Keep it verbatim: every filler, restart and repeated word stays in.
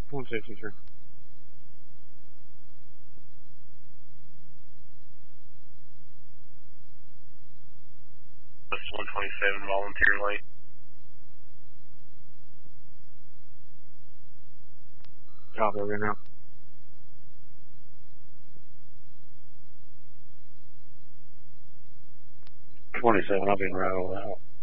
one sixty-three. That's one twenty-seven, volunteer late. Copy right now. twenty-seven, I've been rattled out.